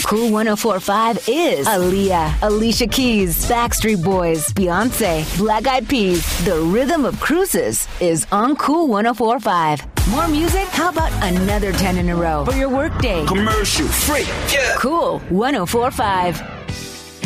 Cool 104.5 is Aaliyah, Alicia Keys, Backstreet Boys, Beyonce, Black Eyed Peas. The rhythm of cruises is on Cool 104.5. More music? How about another 10 in a row for your workday? Commercial free. Yeah. Cool 104.5.